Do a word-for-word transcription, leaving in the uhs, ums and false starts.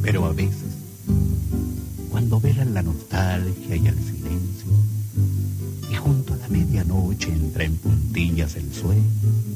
Pero a veces, cuando velan la nostalgia y el silencio, y junto a la medianoche entra en puntillas el sueño,